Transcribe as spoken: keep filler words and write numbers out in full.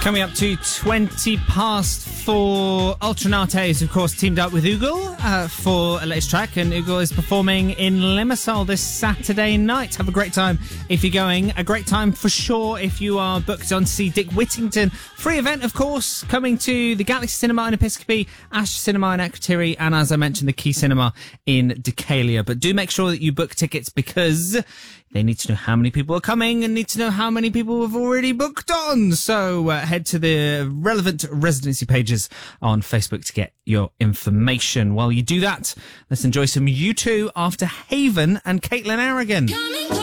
Coming up to twenty past four. Ultranate is, of course, teamed up with Oogle uh, for a latest track, and Oogle is performing in Limassol this Saturday night. Have a great time if you're going. A great time for sure if you are booked on to see Dick Whittington. Free event, of course, coming to the Galaxy Cinema in Episcopi, Astor Cinema in Akrotiri, and as I mentioned, the Key Cinema in Decalia. But do make sure that you book tickets because they need to know how many people are coming and need to know how many people have already booked on. So uh, head to the relevant residency pages on Facebook to get your information. While you do that, let's enjoy some U two after Haven and Caitlin Aragon.